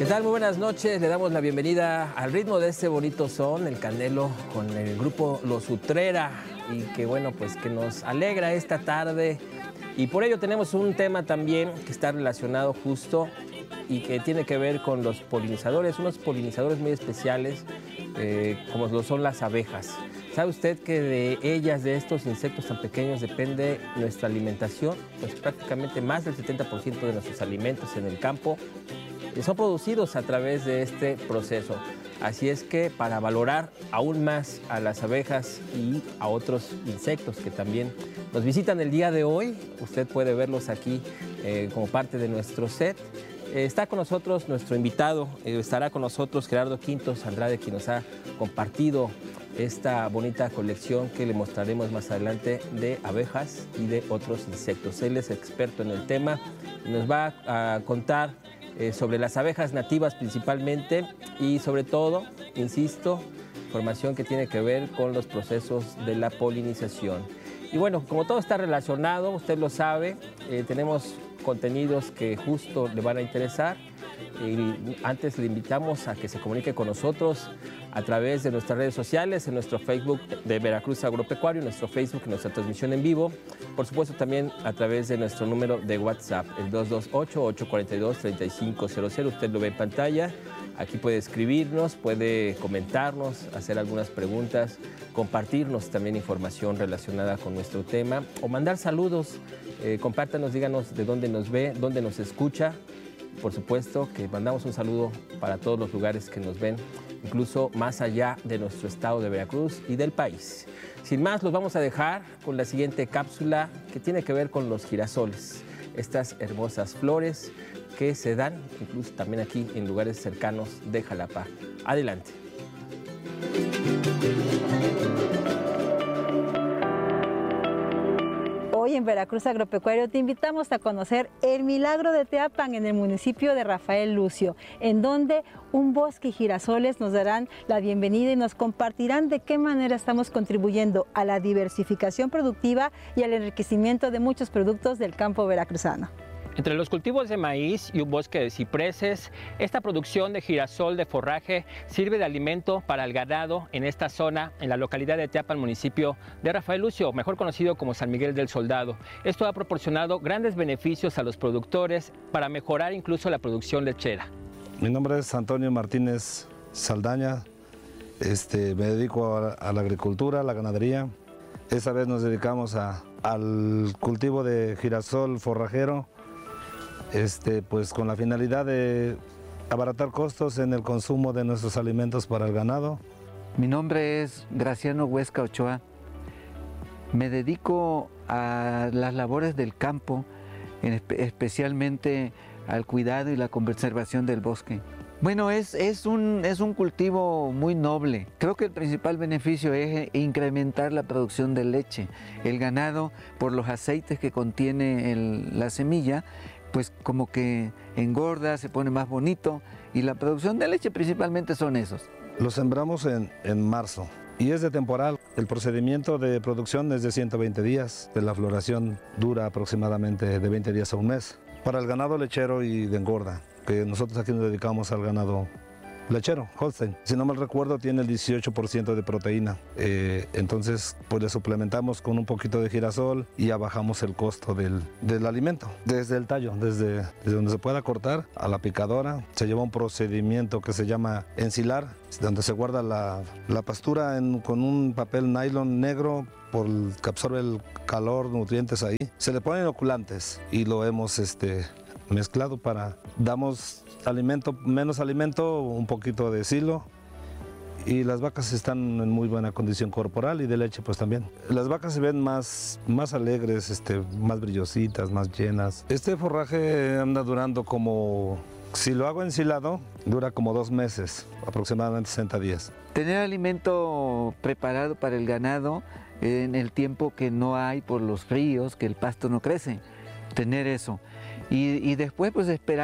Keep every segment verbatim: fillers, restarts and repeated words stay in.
¿Qué tal? Muy buenas noches. Le damos la bienvenida al ritmo de este bonito son, el Canelo, con el grupo Los Utrera, y que bueno, pues que nos alegra esta tarde. Y por ello tenemos un tema también que está relacionado justo y que tiene que ver con los polinizadores, unos polinizadores muy especiales, eh, como lo son las abejas. ¿Sabe usted que de ellas, de estos insectos tan pequeños, depende nuestra alimentación? Pues prácticamente más del setenta por ciento de nuestros alimentos en el campo son producidos a través de este proceso. Así es que para valorar aún más a las abejas y a otros insectos que también nos visitan el día de hoy, usted puede verlos aquí eh, como parte de nuestro set. Eh, está con nosotros nuestro invitado, eh, estará con nosotros Gerardo Quintos Andrade, quien nos ha compartido esta bonita colección que le mostraremos más adelante de abejas y de otros insectos. Él es experto en el tema y nos va a contar Eh, sobre las abejas nativas principalmente y sobre todo, insisto, información que tiene que ver con los procesos de la polinización. Y bueno, como todo está relacionado, usted lo sabe, eh, tenemos contenidos que justo le van a interesar. Y antes le invitamos a que se comunique con nosotros a través de nuestras redes sociales, en nuestro Facebook de Veracruz Agropecuario, en nuestro Facebook, en nuestra transmisión en vivo. Por supuesto, también a través de nuestro número de WhatsApp, el dos dos ocho, ocho cuatro dos, tres cinco cero cero. Usted lo ve en pantalla. Aquí puede escribirnos, puede comentarnos, hacer algunas preguntas, compartirnos también información relacionada con nuestro tema o mandar saludos. Eh, compártanos, díganos de dónde nos ve, dónde nos escucha. Por supuesto que mandamos un saludo para todos los lugares que nos ven, incluso más allá de nuestro estado de Veracruz y del país. Sin más, los vamos a dejar con la siguiente cápsula que tiene que ver con los girasoles, estas hermosas flores que se dan incluso también aquí en lugares cercanos de Jalapa. Adelante. Hoy en Veracruz Agropecuario te invitamos a conocer el Milagro de Teapan en el municipio de Rafael Lucio, en donde un bosque y girasoles nos darán la bienvenida y nos compartirán de qué manera estamos contribuyendo a la diversificación productiva y al enriquecimiento de muchos productos del campo veracruzano. Entre los cultivos de maíz y un bosque de cipreses, esta producción de girasol de forraje sirve de alimento para el ganado en esta zona, en la localidad de Teapan, municipio de Rafael Lucio, mejor conocido como San Miguel del Soldado. Esto ha proporcionado grandes beneficios a los productores para mejorar incluso la producción lechera. Mi nombre es Antonio Martínez Saldaña, este, me dedico a, a la agricultura, a la ganadería. Esta vez nos dedicamos a, al cultivo de girasol forrajero, Este, pues con la finalidad de abaratar costos en el consumo de nuestros alimentos para el ganado. Mi nombre es Graciano Huesca Ochoa. Me dedico a las labores del campo, especialmente al cuidado y la conservación del bosque. Bueno, es, es, un, es un cultivo muy noble. Creo que el principal beneficio es incrementar la producción de leche. El ganado, por los aceites que contiene el, la semilla, pues como que engorda, se pone más bonito, y la producción de leche principalmente son esos. Lo sembramos en, en marzo y es de temporal. El procedimiento de producción es de ciento veinte días, de la floración dura aproximadamente de veinte días a un mes. Para el ganado lechero y de engorda, que nosotros aquí nos dedicamos al ganado lechero, Holstein. Si no mal recuerdo, tiene el dieciocho por ciento de proteína. Eh, entonces, pues le suplementamos con un poquito de girasol y ya bajamos el costo del, del alimento. Desde el tallo, desde, desde donde se pueda cortar a la picadora, se lleva un procedimiento que se llama ensilar, donde se guarda la, la pastura en, con un papel nylon negro por el que absorbe el calor, nutrientes ahí. Se le ponen inoculantes y lo hemos este, mezclado para... Damos alimento, menos alimento, un poquito de silo, y las vacas están en muy buena condición corporal y de leche pues también. Las vacas se ven más, más alegres, este, más brillositas, más llenas. Este forraje anda durando como, si lo hago ensilado, dura como dos meses, aproximadamente sesenta días. Tener alimento preparado para el ganado en el tiempo que no hay por los fríos, que el pasto no crece, tener eso. Y, y después pues esperar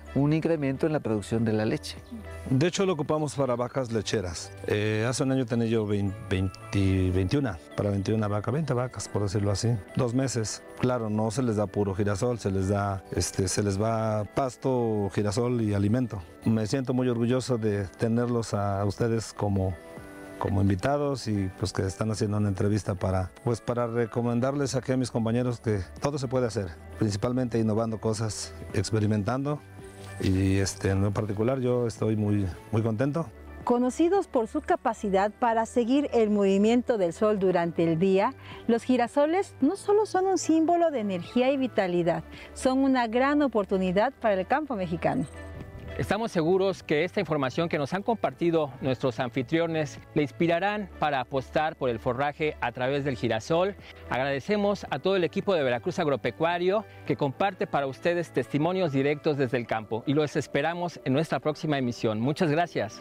un incremento en la producción de la leche. De hecho, lo ocupamos para vacas lecheras. Eh, hace un año tenía yo veinte, veintiuno, para veintiuna vacas, veinte vacas, por decirlo así. Dos meses. Claro, no se les da puro girasol, se les da, este, se les va pasto, girasol y alimento. Me siento muy orgulloso de tenerlos a ustedes como como invitados y pues que están haciendo una entrevista para, pues para recomendarles aquí a mis compañeros que todo se puede hacer, principalmente innovando cosas, experimentando y este, en lo particular yo estoy muy, muy contento. Conocidos por su capacidad para seguir el movimiento del sol durante el día, los girasoles no solo son un símbolo de energía y vitalidad, son una gran oportunidad para el campo mexicano. Estamos seguros que esta información que nos han compartido nuestros anfitriones le inspirarán para apostar por el forraje a través del girasol. Agradecemos a todo el equipo de Veracruz Agropecuario que comparte para ustedes testimonios directos desde el campo y los esperamos en nuestra próxima emisión. Muchas gracias.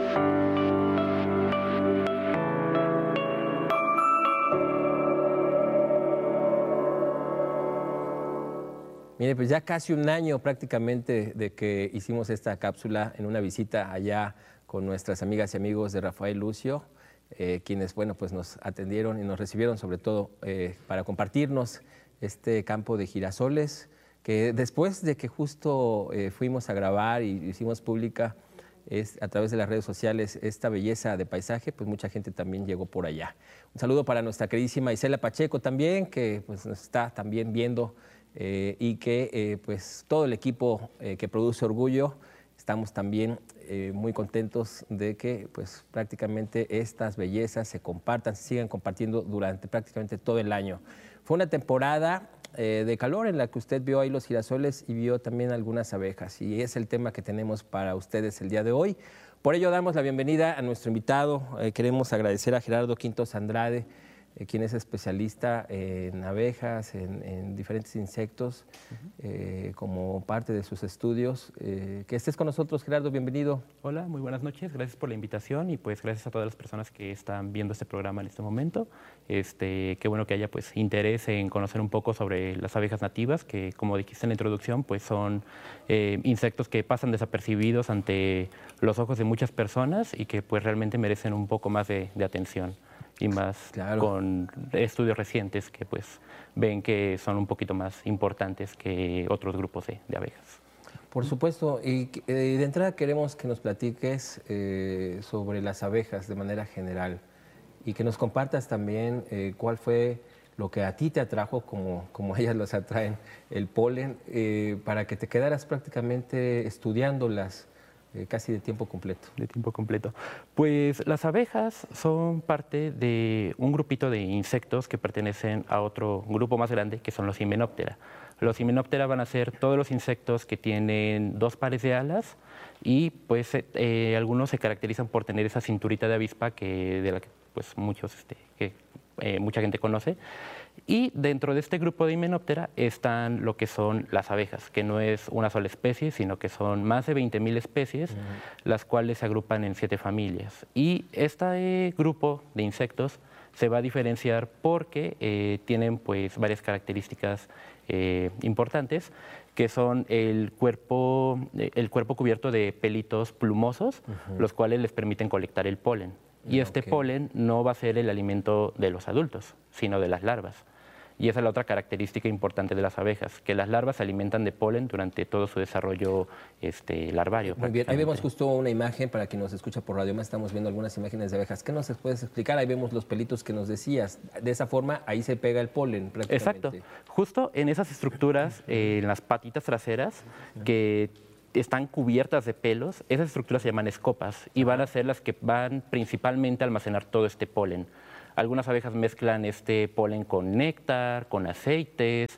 Mire, pues ya casi un año prácticamente de que hicimos esta cápsula en una visita allá con nuestras amigas y amigos de Rafael Lucio, eh, quienes, bueno, pues nos atendieron y nos recibieron sobre todo eh, para compartirnos este campo de girasoles, que después de que justo eh, fuimos a grabar y hicimos pública es, a través de las redes sociales esta belleza de paisaje, pues mucha gente también llegó por allá. Un saludo para nuestra queridísima Isela Pacheco también, que pues nos está también viendo. Eh, y que eh, pues todo el equipo eh, que produce Orgullo estamos también eh, muy contentos de que pues prácticamente estas bellezas se compartan, se sigan compartiendo durante prácticamente todo el año. Fue una temporada eh, de calor en la que usted vio ahí los girasoles y vio también algunas abejas y es el tema que tenemos para ustedes el día de hoy. Por ello damos la bienvenida a nuestro invitado. Eh, queremos agradecer a Gerardo Quintos Andrade, Eh, quien es especialista en abejas, en, en diferentes insectos, uh-huh. eh, como parte de sus estudios. Eh, que estés con nosotros, Gerardo, bienvenido. Hola, muy buenas noches, gracias por la invitación y pues gracias a todas las personas que están viendo este programa en este momento. Este, qué bueno que haya pues interés en conocer un poco sobre las abejas nativas, que como dijiste en la introducción, pues son eh, insectos que pasan desapercibidos ante los ojos de muchas personas y que pues realmente merecen un poco más de, de atención. Y más claro. Con estudios recientes que pues ven que son un poquito más importantes que otros grupos de, de abejas. Por supuesto, y eh, de entrada queremos que nos platiques eh, sobre las abejas de manera general y que nos compartas también eh, cuál fue lo que a ti te atrajo, como, como ellas los atraen, el polen, eh, para que te quedaras prácticamente estudiándolas. Eh, casi de tiempo completo. De tiempo completo. Pues las abejas son parte de un grupito de insectos que pertenecen a otro grupo más grande, que son los Hymenoptera. Los Hymenoptera van a ser todos los insectos que tienen dos pares de alas y pues eh, algunos se caracterizan por tener esa cinturita de avispa que, de la que pues, muchos, este, que, eh, mucha gente conoce. Y dentro de este grupo de Hymenoptera están lo que son las abejas, que no es una sola especie, sino que son más de veinte mil especies, uh-huh. las cuales se agrupan en siete familias. Y este grupo de insectos se va a diferenciar porque eh, tienen pues, varias características eh, importantes, que son el cuerpo, el cuerpo cubierto de pelitos plumosos, uh-huh. los cuales les permiten colectar el polen. Y este okay. polen no va a ser el alimento de los adultos, sino de las larvas. Y esa es la otra característica importante de las abejas, que las larvas se alimentan de polen durante todo su desarrollo este, larvario. Muy bien, ahí vemos justo una imagen para quien nos escucha por radio, más estamos viendo algunas imágenes de abejas. ¿Qué nos puedes explicar? Ahí vemos los pelitos que nos decías. De esa forma, ahí se pega el polen prácticamente. Exacto. Justo en esas estructuras, eh, en las patitas traseras, que están cubiertas de pelos, esas estructuras se llaman escopas y van a ser las que van principalmente a almacenar todo este polen. Algunas abejas mezclan este polen con néctar, con aceites,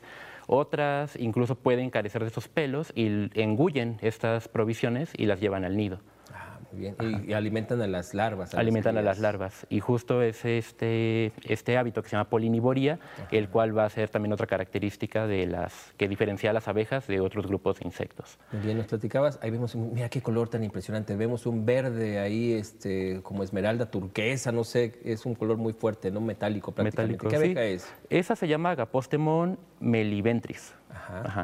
otras incluso pueden carecer de esos pelos y engullen estas provisiones y las llevan al nido. Bien. Y, y alimentan a las larvas. A alimentan las a las larvas. Y justo es este, este hábito que se llama polinivoría, Ajá. el cual va a ser también otra característica de las que diferencia a las abejas de otros grupos de insectos. Muy bien, nos platicabas, ahí vemos, mira qué color tan impresionante, vemos un verde ahí este, como esmeralda turquesa, no sé, es un color muy fuerte, ¿no? Metálico prácticamente. Metálico, ¿Qué abeja sí. es? Esa se llama Agapostemon meliventris. Ajá. Ajá.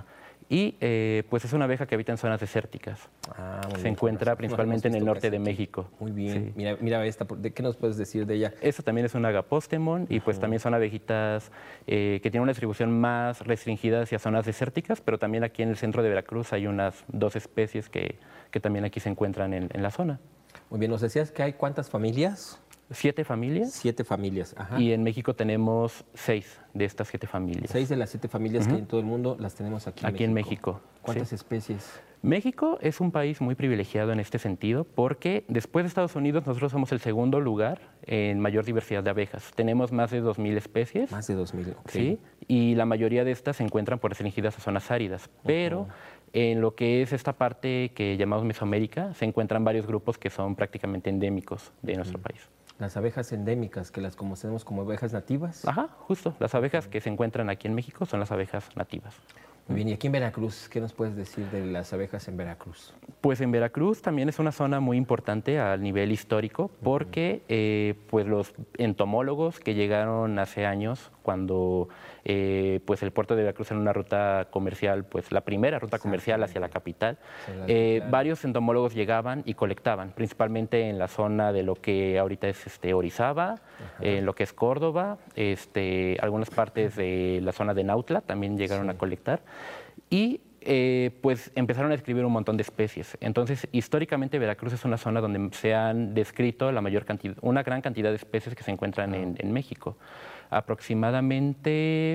y eh, pues es una abeja que habita en zonas desérticas. Ah, muy Se bien, encuentra no, principalmente no en el hemos norte visto de casi aquí. México. Muy bien, Sí. mira, mira esta, ¿de qué nos puedes decir de ella? Esta también es una agapostemon y pues también son abejitas eh, que tienen una distribución más restringida hacia zonas desérticas, pero también aquí en el centro de Veracruz hay unas dos especies que, que también aquí se encuentran en, en la zona. Muy bien, nos decías que hay ¿cuántas familias? Siete familias. Siete familias, ajá. Y en México tenemos seis de estas siete familias. Seis de las siete familias que hay en todo el mundo las tenemos aquí, Aquí en en México. México, ¿Cuántas sí. especies? México es un país muy privilegiado en este sentido porque después de Estados Unidos nosotros somos el segundo lugar en mayor diversidad de abejas. Tenemos más de dos mil especies. Más de dos mil, ok. Sí, y la mayoría de estas se encuentran por restringidas a zonas áridas, pero en lo que es esta parte que llamamos Mesoamérica se encuentran varios grupos que son prácticamente endémicos de nuestro país. Las abejas endémicas, que las conocemos como abejas nativas. Ajá, justo. Las abejas que se encuentran aquí en México son las abejas nativas. Muy bien, y aquí en Veracruz, ¿qué nos puedes decir de las abejas en Veracruz? Pues en Veracruz también es una zona muy importante a nivel histórico porque eh, pues los entomólogos que llegaron hace años cuando eh, pues el puerto de Veracruz era una ruta comercial, pues la primera ruta comercial hacia la capital, Sí, la- eh, claro. varios entomólogos llegaban y colectaban, principalmente en la zona de lo que ahorita es este, Orizaba, eh, en lo que es Córdoba, este, algunas partes de la zona de Nautla también llegaron a colectar. Y eh, pues empezaron a describir un montón de especies. Entonces, históricamente Veracruz es una zona donde se han descrito la mayor cantidad, una gran cantidad de especies que se encuentran en, en México. Aproximadamente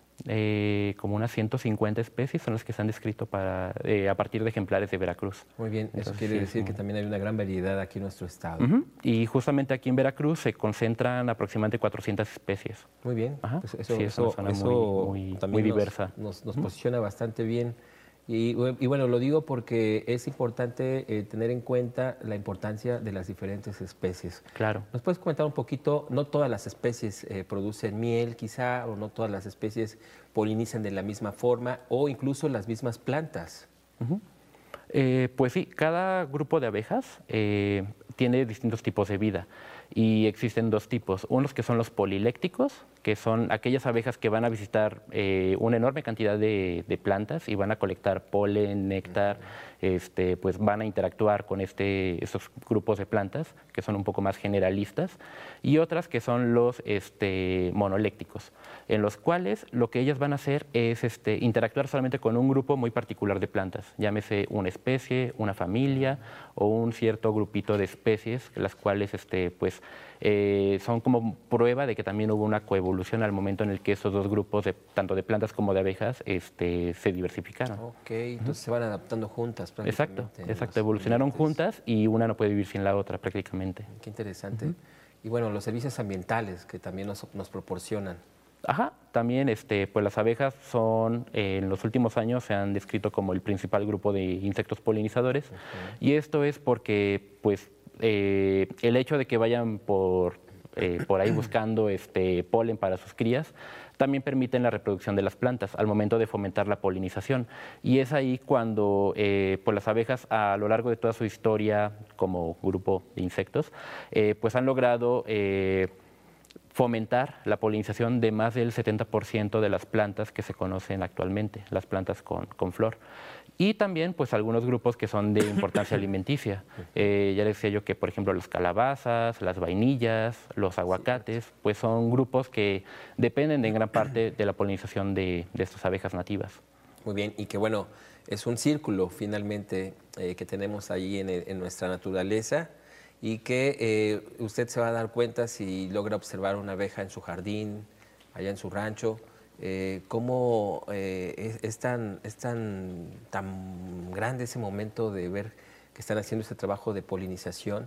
eh, como unas ciento cincuenta especies son las que se han descrito para, eh, a partir de ejemplares de Veracruz. Muy bien, eso Entonces, quiere sí, decir es que muy- también hay una gran variedad aquí en nuestro estado. Ujú. Y justamente aquí en Veracruz se concentran aproximadamente cuatrocientas especies. Muy bien, Ajá. pues eso, Sí, es una eso, zona eso muy- muy- también muy nos- diversa. Nos, nos posiciona bastante bien. Y, y bueno, lo digo porque es importante eh, tener en cuenta la importancia de las diferentes especies. Claro. ¿Nos puedes comentar un poquito? No todas las especies eh, producen miel, quizá, o no todas las especies polinizan de la misma forma, o incluso las mismas plantas. Eh, pues sí, cada grupo de abejas eh, tiene distintos tipos de vida y existen dos tipos. Unos que son los polilécticos, que son aquellas abejas que van a visitar eh, una enorme cantidad de, de plantas y van a colectar polen, néctar, este, pues van a interactuar con este, estos grupos de plantas que son un poco más generalistas, y otras que son los este, monolécticos, en los cuales lo que ellas van a hacer es este, interactuar solamente con un grupo muy particular de plantas, llámese una especie, una familia o un cierto grupito de especies, las cuales este, pues, eh, son como prueba de que también hubo una coevolución al momento en el que esos dos grupos, de, tanto de plantas como de abejas, este, se diversificaron. Ok, entonces se van adaptando juntas Exacto, prácticamente. en exacto. los Evolucionaron ambientes. juntas y una no puede vivir sin la otra prácticamente. Qué interesante. Y bueno, los servicios ambientales que también nos, nos proporcionan. Ajá, también este, pues las abejas son, eh, en los últimos años se han descrito como el principal grupo de insectos polinizadores, y esto es porque pues, eh, el hecho de que vayan por, eh, por ahí buscando este, polen para sus crías también permiten la reproducción de las plantas al momento de fomentar la polinización. Y es ahí cuando eh, pues las abejas a lo largo de toda su historia como grupo de insectos, eh, pues han logrado eh, fomentar la polinización de más del setenta por ciento de las plantas que se conocen actualmente, las plantas con, con flor. Y también pues algunos grupos que son de importancia alimenticia. Eh, ya les decía yo que, por ejemplo, las calabazas, las vainillas, los aguacates, pues son grupos que dependen en gran parte de la polinización de, de estas abejas nativas. Muy bien, y que bueno, es un círculo finalmente eh, que tenemos ahí en, el- en nuestra naturaleza, y que eh, usted se va a dar cuenta si logra observar una abeja en su jardín, allá en su rancho, eh, cómo eh, es, es tan, es tan, tan grande ese momento de ver que están haciendo ese trabajo de polinización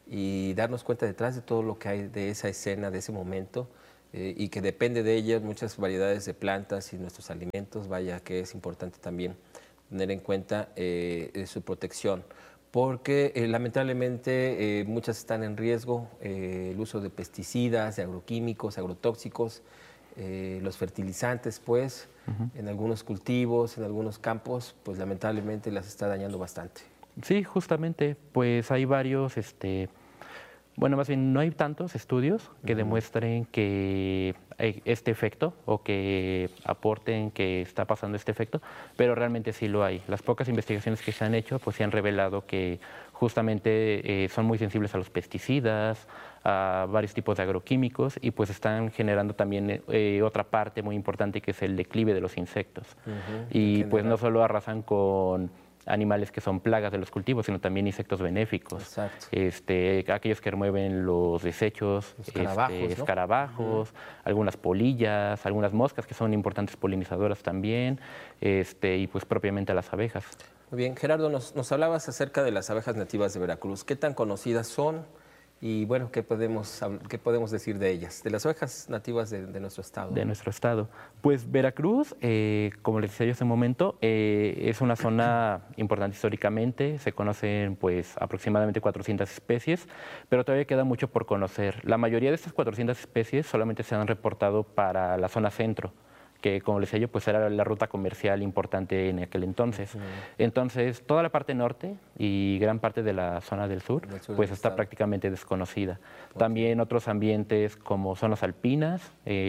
y darnos cuenta detrás de todo lo que hay de esa escena, de ese momento, eh, y que depende de ellas muchas variedades de plantas y nuestros alimentos. Vaya que es importante también tener en cuenta eh, su protección, porque eh, lamentablemente eh, muchas están en riesgo, eh, el uso de pesticidas, de agroquímicos, agrotóxicos, eh, los fertilizantes, pues, uh-huh. en algunos cultivos, en algunos campos, pues lamentablemente las está dañando bastante. Sí, justamente, pues hay varios este, Bueno, más bien no hay tantos estudios que demuestren que hay este efecto o que aporten que está pasando este efecto, pero realmente sí lo hay. Las pocas investigaciones que se han hecho pues sí han revelado que justamente eh, son muy sensibles a los pesticidas, a varios tipos de agroquímicos y pues están generando también eh, otra parte muy importante que es el declive de los insectos. Uh-huh. Y pues no solo arrasan con animales que son plagas de los cultivos, sino también insectos benéficos. Exacto. Este, aquellos que remueven los desechos, escarabajos, este, ¿no? escarabajos uh-huh. algunas polillas, algunas moscas que son importantes polinizadoras también, este, y pues propiamente a las abejas. Muy bien, Gerardo, nos, nos hablabas acerca de las abejas nativas de Veracruz. ¿Qué tan conocidas son? Y bueno, ¿qué podemos, qué podemos decir de ellas, de las abejas nativas de, de nuestro estado? De nuestro estado. Pues Veracruz, eh, como les decía yo hace un momento, eh, es una zona importante históricamente, se conocen pues aproximadamente cuatrocientas especies, pero todavía queda mucho por conocer. La mayoría de estas cuatrocientas especies solamente se han reportado para la zona centro, que como les decía yo, pues era la ruta comercial importante en aquel entonces. Uh-huh. Entonces, toda la parte norte y gran parte de la zona del sur, del sur pues del está estado. prácticamente desconocida. Okay. También otros ambientes como zonas alpinas,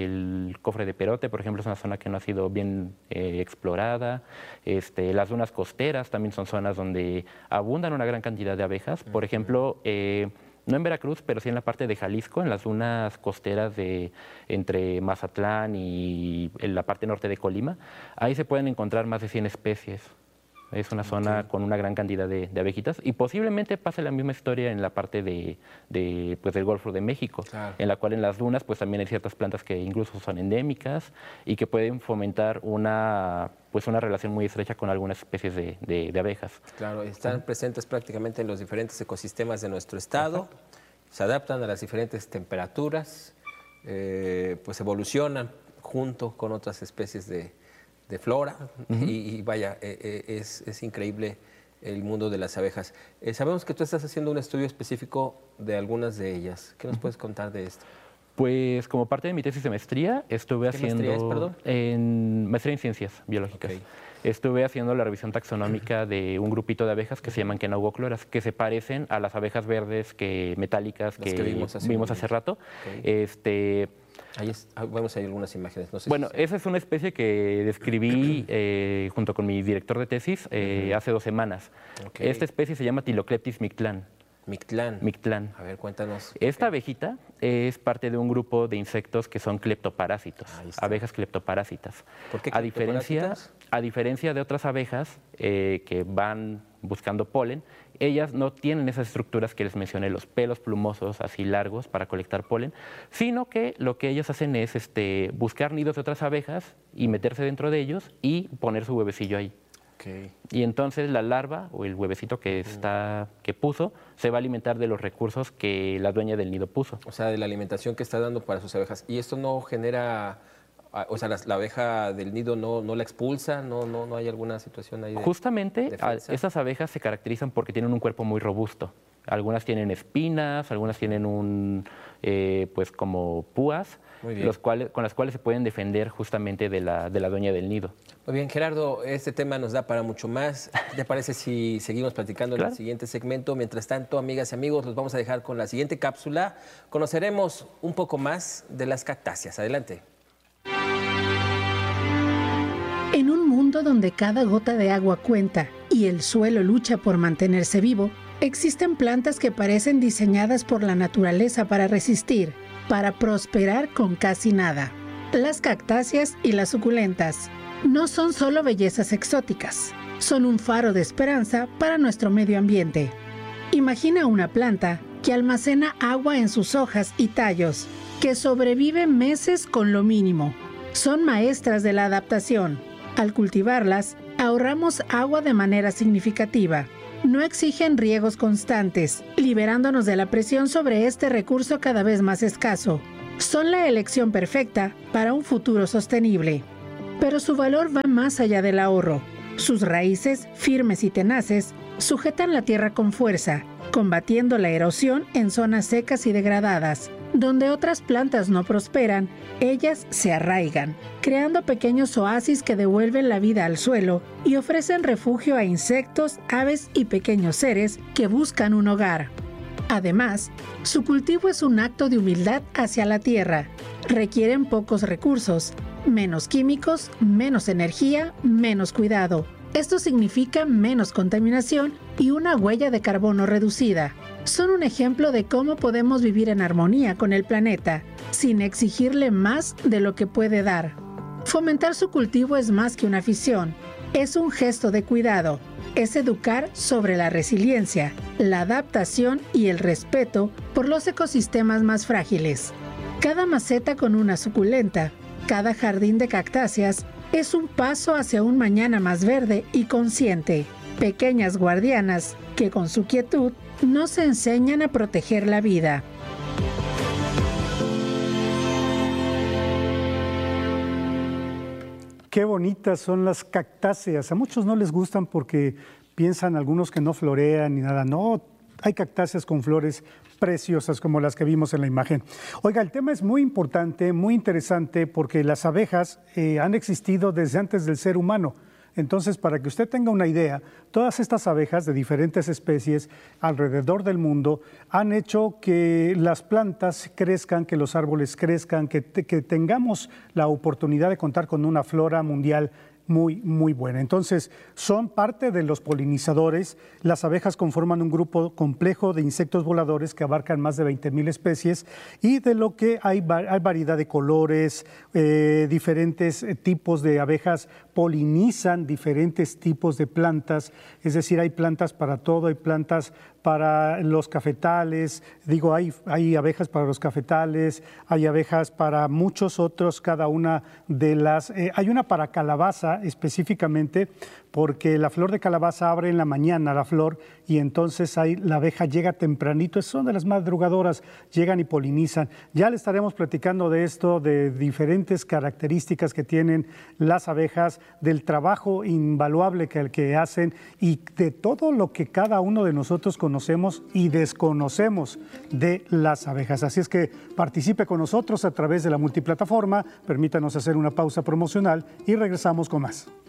el cofre de Perote, por ejemplo, es una zona que no ha sido bien eh, explorada. Este, las dunas costeras también son zonas donde abundan una gran cantidad de abejas. Uh-huh. Por ejemplo, eh, no en Veracruz, pero sí en la parte de Jalisco, en las dunas costeras de entre Mazatlán y en la parte norte de Colima, ahí se pueden encontrar más de cien especies. Es una zona okay. con una gran cantidad de, de abejitas y posiblemente pase la misma historia en la parte de, de, pues, del Golfo de México, claro. en la cual en las dunas pues, también hay ciertas plantas que incluso son endémicas y que pueden fomentar una, pues, una relación muy estrecha con algunas especies de, de, de abejas. Claro, están presentes prácticamente en los diferentes ecosistemas de nuestro estado, Ajá. se adaptan a las diferentes temperaturas, eh, pues evolucionan junto con otras especies de de flora, uh-huh. y, y vaya, eh, eh, es, es increíble el mundo de las abejas. Eh, sabemos que tú estás haciendo un estudio específico de algunas de ellas. ¿Qué nos uh-huh. puedes contar de esto? Pues como parte de mi tesis de maestría, estuve ¿Qué haciendo... maestría es, perdón? En maestría en ciencias biológicas. Okay. Estuve haciendo la revisión taxonómica de un grupito de abejas que se llaman Kenaugochloras, que se parecen a las abejas verdes que, metálicas que, que vimos hace, vimos hace rato. Okay. Este... Ahí es, vamos a ver algunas imágenes. No sé bueno, si esa es una especie que describí eh, junto con mi director de tesis eh, uh-huh. hace dos semanas. Okay. Esta especie se llama Tylocleptis mictlan. Mictlán. Mictlán. A ver, cuéntanos. Esta abejita es parte de un grupo de insectos que son cleptoparásitos, abejas cleptoparásitas. ¿Por qué a diferencia, a diferencia de otras abejas eh, que van buscando polen, ellas no tienen esas estructuras que les mencioné, los pelos plumosos así largos para colectar polen, sino que lo que ellas hacen es este, buscar nidos de otras abejas y meterse dentro de ellos y poner su huevecillo ahí. Okay. Y entonces la larva o el huevecito que, está, que puso se va a alimentar de los recursos que la dueña del nido puso. O sea, de la alimentación que está dando para sus abejas. ¿Y esto no genera, o sea, la, la abeja del nido no, no la expulsa? ¿No, no, no hay alguna situación ahí de Justamente, defensa? Estas abejas se caracterizan porque tienen un cuerpo muy robusto. Algunas tienen espinas, algunas tienen un, eh, pues como púas, los cuales, con las cuales se pueden defender justamente de la, de la dueña del nido. Muy bien, Gerardo, este tema nos da para mucho más. ¿Qué te parece si seguimos platicando claro. en el siguiente segmento? Mientras tanto, amigas y amigos, los vamos a dejar con la siguiente cápsula. Conoceremos un poco más de las cactáceas. Adelante. En un mundo donde cada gota de agua cuenta y el suelo lucha por mantenerse vivo, existen plantas que parecen diseñadas por la naturaleza para resistir, para prosperar con casi nada. Las cactáceas y las suculentas no son solo bellezas exóticas, son un faro de esperanza para nuestro medio ambiente. Imagina una planta que almacena agua en sus hojas y tallos, que sobrevive meses con lo mínimo. Son maestras de la adaptación. Al cultivarlas, ahorramos agua de manera significativa. No exigen riegos constantes, liberándonos de la presión sobre este recurso cada vez más escaso. Son la elección perfecta para un futuro sostenible. Pero su valor va más allá del ahorro. Sus raíces, firmes y tenaces, sujetan la tierra con fuerza, combatiendo la erosión en zonas secas y degradadas. Donde otras plantas no prosperan, ellas se arraigan, creando pequeños oasis que devuelven la vida al suelo y ofrecen refugio a insectos, aves y pequeños seres que buscan un hogar. Además, su cultivo es un acto de humildad hacia la tierra. Requieren pocos recursos, menos químicos, menos energía, menos cuidado. Esto significa menos contaminación y una huella de carbono reducida. Son un ejemplo de cómo podemos vivir en armonía con el planeta, sin exigirle más de lo que puede dar. Fomentar su cultivo es más que una afición, es un gesto de cuidado. Es educar sobre la resiliencia, la adaptación y el respeto por los ecosistemas más frágiles. Cada maceta con una suculenta, cada jardín de cactáceas es un paso hacia un mañana más verde y consciente. Pequeñas guardianas que con su quietud nos enseñan a proteger la vida. Qué bonitas son las cactáceas. A muchos no les gustan porque piensan algunos que no florean ni nada. No, hay cactáceas con flores preciosas como las que vimos en la imagen. Oiga, el tema es muy importante, muy interesante, porque las abejas eh, han existido desde antes del ser humano. Entonces, para que usted tenga una idea, todas estas abejas de diferentes especies alrededor del mundo han hecho que las plantas crezcan, que los árboles crezcan, que, te, que tengamos la oportunidad de contar con una flora mundial muy, muy buena. Entonces, son parte de los polinizadores. Las abejas conforman un grupo complejo de insectos voladores que abarcan más de veinte mil especies y de lo que hay, hay variedad de colores, eh, diferentes tipos de abejas polinizan diferentes tipos de plantas, es decir, hay plantas para todo, hay plantas para los cafetales, digo, hay, hay abejas para los cafetales, hay abejas para muchos otros, cada una de las, eh, hay una para calabaza específicamente, porque la flor de calabaza abre en la mañana la flor y entonces ahí la abeja llega tempranito, son de las madrugadoras, llegan y polinizan. Ya le estaremos platicando de esto, de diferentes características que tienen las abejas, del trabajo invaluable que, que hacen y de todo lo que cada uno de nosotros conocemos y desconocemos de las abejas. Así es que participe con nosotros a través de la multiplataforma, permítanos hacer una pausa promocional y regresamos con más.